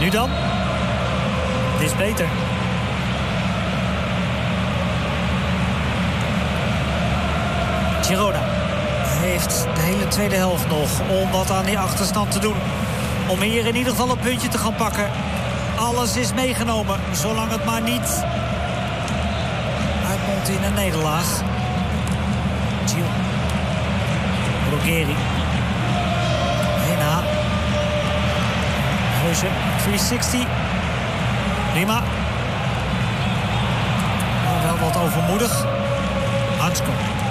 Nu dan? Dit is beter. Girona heeft de hele tweede helft nog om wat aan die achterstand te doen. Om hier in ieder geval een puntje te gaan pakken. Alles is meegenomen, zolang het maar niet uitmondt in een nederlaag. Gil. Ruggeri. Hena. Heuze. 360. Prima. Maar wel wat overmoedig. Hansko.